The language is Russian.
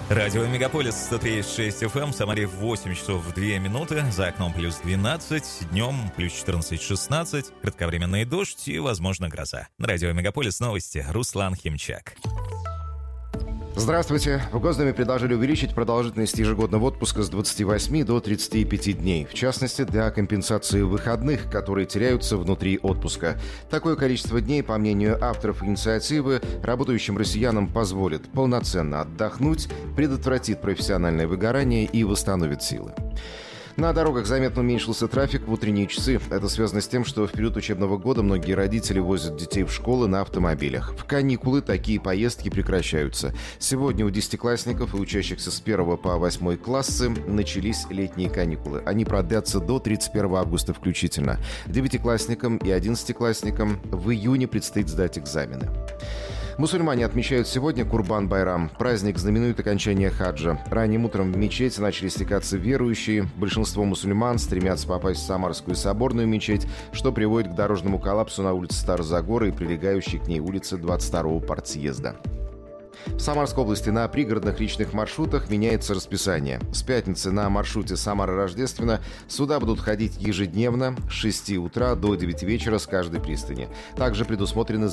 Радио Мегаполис 103.6 FM, в Самаре 8 часов 2 минуты, за окном плюс 12, днем плюс 14-16, кратковременный дождь и, возможно, гроза. На Радио Мегаполис новости, Руслан Химчак. Здравствуйте. В Госдуме предложили увеличить продолжительность ежегодного отпуска с 28 до 35 дней. В частности, для компенсации выходных, которые теряются внутри отпуска. Такое количество дней, по мнению авторов инициативы, работающим россиянам позволит полноценно отдохнуть, предотвратит профессиональное выгорание и восстановит силы. На дорогах заметно уменьшился трафик в утренние часы. Это связано с тем, что в период учебного года многие родители возят детей в школы на автомобилях. В каникулы такие поездки прекращаются. Сегодня у десятиклассников и учащихся с 1 по 8 классы начались летние каникулы. Они продлятся до 31 августа включительно. Девятиклассникам и одиннадцатиклассникам в июне предстоит сдать экзамены. Мусульмане отмечают сегодня Курбан-Байрам. Праздник знаменует окончание хаджа. Ранним утром в мечети начали стекаться верующие. Большинство мусульман стремятся попасть в Самарскую соборную мечеть, что приводит к дорожному коллапсу на улице Старозагора и прилегающей к ней улице 22-го партсъезда. В Самарской области на пригородных личных маршрутах меняется расписание. С пятницы на маршруте Самара-Рождественно суда будут ходить ежедневно с 6 утра до 9 вечера с каждой пристани. Также предусмотрены